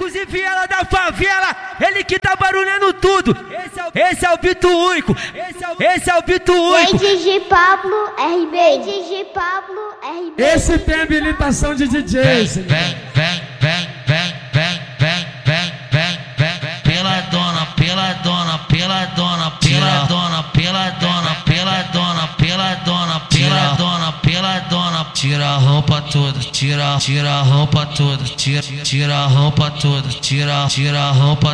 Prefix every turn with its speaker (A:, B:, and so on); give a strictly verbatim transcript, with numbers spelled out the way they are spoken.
A: Ricos e Viela da favela, ele que tá barulhando tudo. Esse é o, esse é o Bito Único, esse é o, esse é o Bito Único.
B: D J Pablo R B, D J Pablo R B.
C: Esse tem habilitação de D Js.
D: Vem, vem, vem, vem, vem, vem, vem, vem, vem, vem, pela dona, pela dona, pela dona, pela dona, pela dona, pela dona, pela dona, pela dona, pela dona, tira a roupa toda, tira, tira a roupa toda, tira, tira a roupa toda, tira, tira a roupa